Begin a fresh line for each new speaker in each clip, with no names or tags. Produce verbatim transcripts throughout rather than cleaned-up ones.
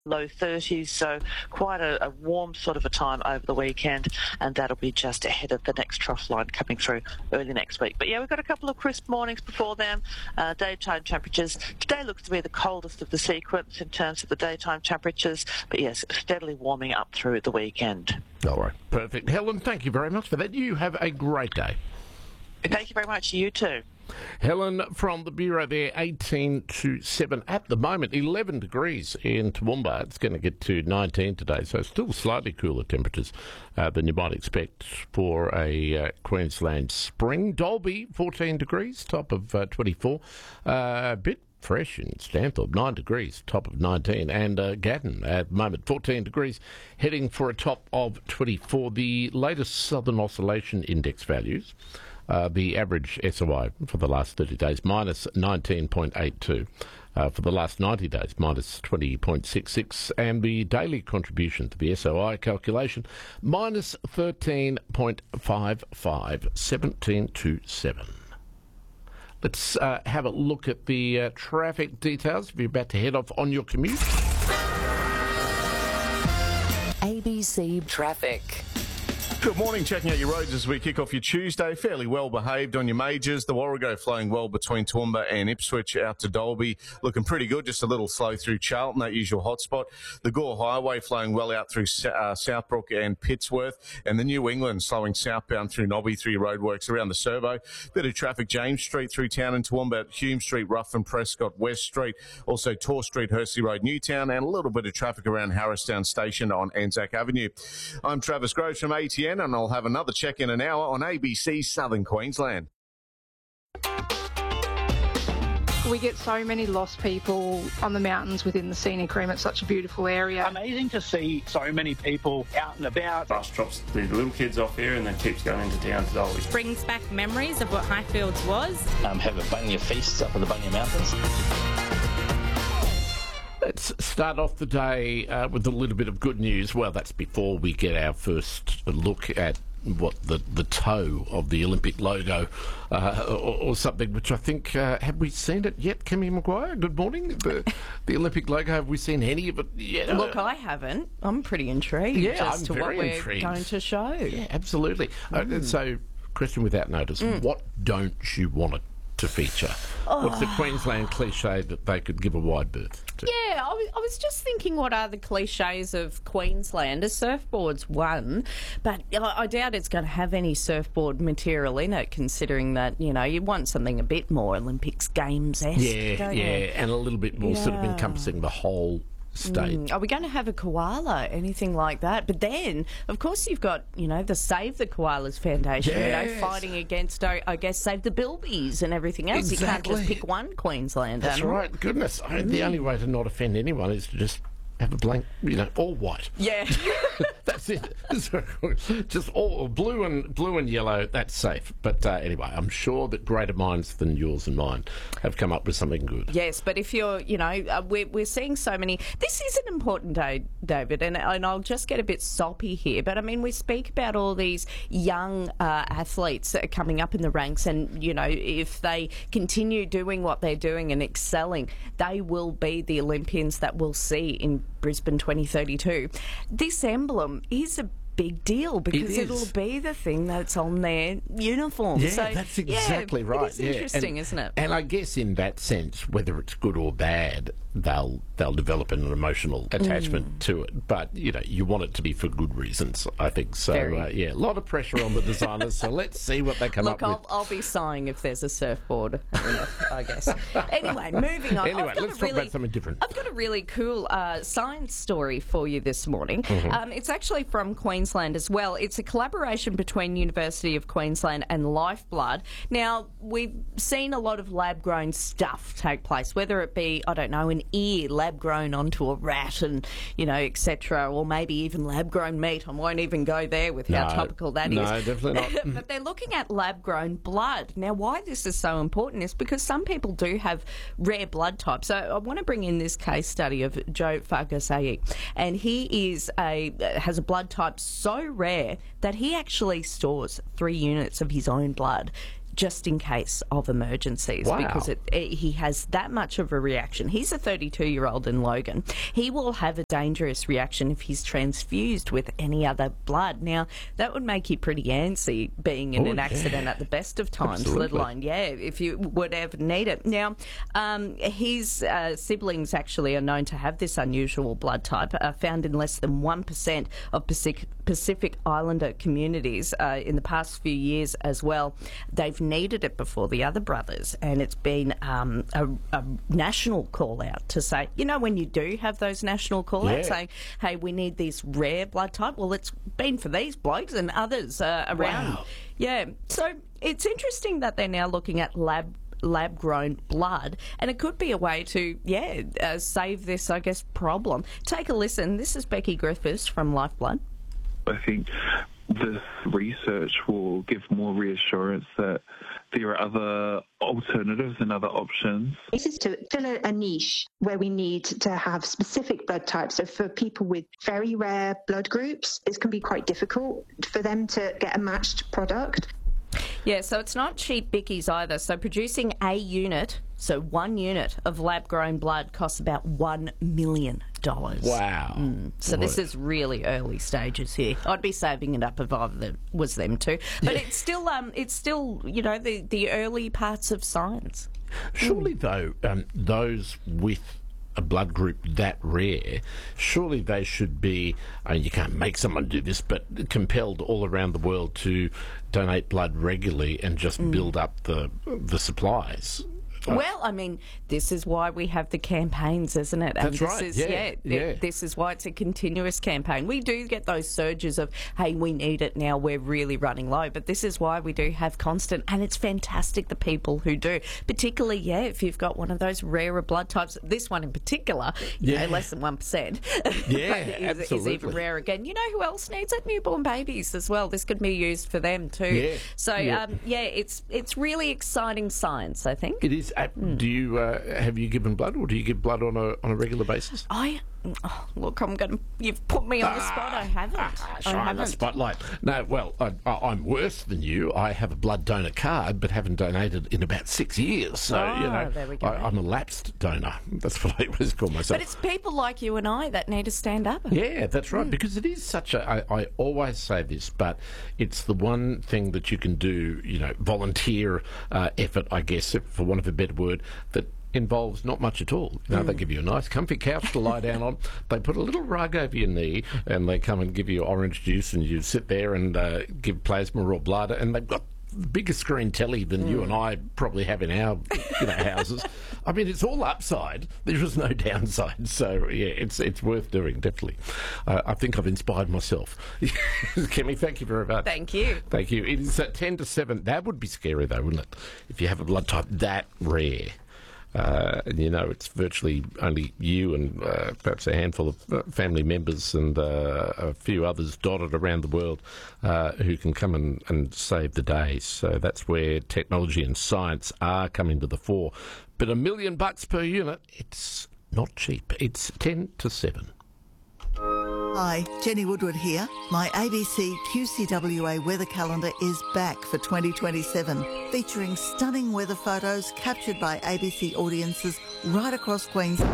low thirties, so quite a, a warm sort of a time over the weekend, and that'll be just ahead of the next trough line coming through early next week. But yeah, we've got a couple of crisp mornings before them. Uh, daytime temperatures today looks to be the coldest of the sequence in terms of the daytime temperatures, but yes, steadily warming up through the weekend.
All right, perfect. Helen, thank you very much for that. You have a great day.
Thank you very much. You too.
Helen from the Bureau there, eighteen to seven at the moment, eleven degrees in Toowoomba. It's going to get to nineteen today, so still slightly cooler temperatures uh, than you might expect for a uh, Queensland spring. Dalby, fourteen degrees, top of uh, twenty-four. Uh, a bit fresh in Stanthorpe, nine degrees, top of nineteen. And uh, Gatton at the moment, fourteen degrees, heading for a top of twenty-four. The latest Southern Oscillation Index values, Uh, the average S O I for the last thirty days, minus nineteen point eight two. Uh, for the last ninety days, minus twenty point six six. And the daily contribution to the S O I calculation, minus thirteen point five five, seventeen to seven. Let's uh, have a look at the uh, traffic details if you're about to head off on your commute.
A B C Traffic.
Good morning. Checking out your roads as we kick off your Tuesday. Fairly well behaved on your majors. The Warrego flowing well between Toowoomba and Ipswich out to Dalby. Looking pretty good. Just a little slow through Charlton, that usual hotspot. The Gore Highway flowing well out through uh, Southbrook and Pittsworth. And the New England slowing southbound through Nobby through your roadworks around the Servo. Bit of traffic James Street through town and Toowoomba, Hume Street, Ruffin, Prescott, West Street. Also Tor Street, Hursley Road, Newtown. And a little bit of traffic around Harristown Station on Anzac Avenue. I'm Travis Groves from A T N. And I'll have another check in an hour on A B C Southern Queensland.
We get so many lost people on the mountains within the scenic rim. It's such a beautiful area.
Amazing to see so many people out and about.
Bus drops the little kids off here and then keeps going into town to Dolby.
Brings back memories of what Highfields was.
Um, have a bunya feast up in the Bunya Mountains.
Let's start off the day uh, with a little bit of good news. Well, that's before we get our first look at what the, the toe of the Olympic logo uh, or, or something, which I think, uh, have we seen it yet, Kimmy Maguire? Good morning. The, the Olympic logo, have we seen any of it yet?
Look, I haven't. I'm pretty intrigued
yeah,
as
I'm
to
very
what we're
intrigued.
going to show.
Yeah, absolutely. Mm. Uh, so, question without notice,
Mm.
what don't you want it to feature?
Oh.
What's the Queensland cliche that they could give a wide berth to?
Yeah, I was, I was just thinking, what are the cliches of Queensland? A surfboard's one, but I, I doubt it's going to have any surfboard material in it, considering that, you know, you want something a bit more Olympics Games-esque,
Yeah,
don't
yeah,
you?
and a little bit more sort of
Yeah.
encompassing the whole state.
Mm. Are we going to have a koala, anything like that? But then, of course, you've got, you know, the Save the Koalas Foundation,
Yes.
you know, fighting against, I, I guess, Save the Bilbies and everything else.
Exactly.
You can't just pick one Queensland
That's
animal.
right. Goodness, I, the only way to not offend anyone is to just have a blank, you know, all white.
Yeah.
That's it. Just all blue and blue and yellow. That's safe. But uh, anyway, I'm sure that greater minds than yours and mine have come up with something good.
Yes, but if you're, you know, uh, we're, we're seeing so many. This is an important day, David, and, and I'll just get a bit soppy here. But I mean, we speak about all these young uh, athletes that are coming up in the ranks, and you know, if they continue doing what they're doing and excelling, they will be the Olympians that we'll see in Brisbane twenty thirty-two. This emblem is a big deal because
It
it'll
is.
be the thing that's on their uniform.
Yeah,
so,
that's exactly
yeah,
right.
It is
yeah.
interesting,
and,
isn't it?
And I guess in that sense, whether it's good or bad, they'll they'll develop an emotional attachment
Mm.
to it. But you know, you want it to be for good reasons, I think. So
Very.
uh, yeah, a lot of pressure on the designers. So let's see what they come
Look,
up
I'll,
with.
I'll be sighing if there's a surfboard, I guess. Anyway, moving on.
Anyway,
I've got
let's
a
talk
really,
about something different.
I've got a really cool uh, science story for you this morning.
Mhm.
Um, it's actually from Queensland as well. It's a collaboration between University of Queensland and Lifeblood. Now, we've seen a lot of lab-grown stuff take place, whether it be, I don't know, an ear lab-grown onto a rat and, you know, et cetera, or maybe even lab-grown meat. I won't even go there with how
No,
topical that is.
no, definitely not.
But they're looking at lab-grown blood. Now, why this is so important is because some people do have rare blood types. So I want to bring in this case study of Joe Fargasei, and he is a has a blood type so rare that he actually stores three units of his own blood just in case of emergencies.
Wow.
Because it, it, he has that much of a reaction. He's a thirty-two-year-old in Logan. He will have a dangerous reaction if he's transfused with any other blood. Now, that would make you pretty antsy being in
Oh,
an
yeah.
accident at the best of times,
Absolutely.
let alone, yeah, if you would ever need it. Now, um, his uh, siblings actually are known to have this unusual blood type, uh, found in less than one percent of Pacific, Pacific Islander communities uh, in the past few years as well. They've needed it before the other brothers, and it's been um, a, a national call out to say, you know, when you do have those national call outs
Yeah.
saying, hey, we need this rare blood type, well, it's been for these blokes and others uh, around.
Wow.
Yeah, so it's interesting that they're now looking at lab lab-grown blood, and it could be a way to, yeah, uh, save this, I guess, problem. Take a listen. This is Becky Griffiths from Lifeblood.
I think this research will give more reassurance that there are other alternatives and other options.
This is to fill a, a niche where we need to have specific blood types. So for people with very rare blood groups, this can be quite difficult for them to get a matched product.
Yeah, so it's not cheap bickies either. So producing a unit, so one unit of lab-grown blood costs about one million dollars.
Wow.
Mm. So
Boy.
this is really early stages here. I'd be saving it up if I was them too. But it's still, um, it's still, you know, the, the early parts of science.
Surely, though, um, those with a blood group that rare, surely they should be, uh, you can't make someone do this, but compelled all around the world to donate blood regularly and just
Mm.
build up the the supplies.
Well, I mean, this is why we have the campaigns, isn't it? And
That's
this
right,
Is,
yeah,
it-
yeah.
This is why it's a continuous campaign. We do get those surges of, hey, we need it now, we're really running low. But this is why we do have constant, and it's fantastic, the people who do. Particularly, yeah, if you've got one of those rarer blood types, this one in particular, you
Yeah.
know, less than one percent.
Yeah,
is, is
absolutely.
even rare again. You know who else needs it? Newborn babies as well. This could be used for them too.
Yeah,
So,
yeah.
Um, yeah, it's, it's really exciting science, I think.
It is. Uh, Do you uh, have you given blood, or do you give blood on a on a regular basis?
I oh, look, I'm going to. You've put me on the spot. I haven't.
Ah,
I
shine the
haven't.
spotlight. No, well, I, I, I'm worse than you. I have a blood donor card, but haven't donated in about six years. So
Oh,
you know,
there we go.
I, I'm a lapsed donor. That's what I always call myself.
But it's people like you and I that need to stand up.
Yeah, that's
Hmm.
right, because it is such a... I, I always say this, but it's the one thing that you can do, you know, volunteer uh, effort, I guess, for want of a better word, that involves not much at all. You know,
Hmm.
they give you a nice comfy couch to lie down on, they put a little rug over your knee, and they come and give you orange juice, and you sit there and uh, give plasma or blood, and they've got bigger screen telly than you and I probably have in our you know, houses. I mean, it's all upside. There is no downside. So, yeah, it's it's worth doing, definitely. Uh, I think I've inspired myself. Kimmy, thank you very much.
Thank you.
Thank you. It is at ten to seven. That would be scary, though, wouldn't it? If you have a blood type that rare. Uh, and you know, it's virtually only you and uh, perhaps a handful of uh, family members and uh, a few others dotted around the world uh, who can come and, and save the day. So that's where technology and science are coming to the fore. But a million bucks per unit, it's not cheap. It's ten to seven.
Hi, Jenny Woodward here. My A B C Q C W A weather calendar is back for twenty twenty-seven, featuring stunning weather photos captured by A B C audiences right across Queensland.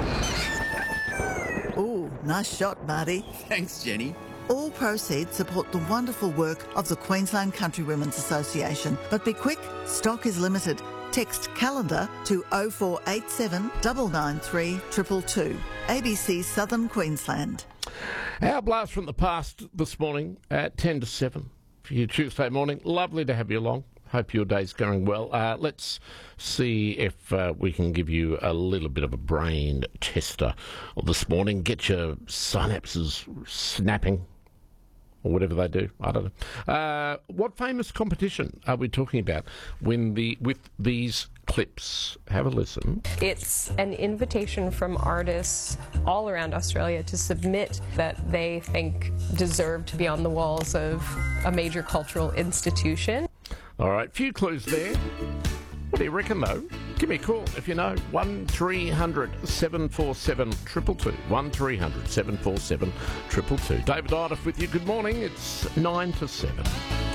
Ooh, nice shot, Marty.
Thanks, Jenny.
All proceeds support the wonderful work of the Queensland Country Women's Association. But be quick, stock is limited. Text calendar to oh four eight seven, nine nine three, two two two. A B C Southern Queensland.
Our blast from the past this morning at ten to seven for you Tuesday morning. Lovely to have you along. Hope your day's going well. Uh, let's see if uh, we can give you a little bit of a brain tester this morning. Get your synapses snapping. Or whatever they do, I don't know. Uh, what famous competition are we talking about when the with these clips? Have a listen.
It's an invitation from artists all around Australia to submit that they think deserve to be on the walls of a major cultural institution.
All right, few clues there. What do you reckon, though? Give me a call if you know. one three hundred, seven four seven, two two two. one three hundred, seven four seven, two two two. David Idle with you. Good morning. It's nine to seven.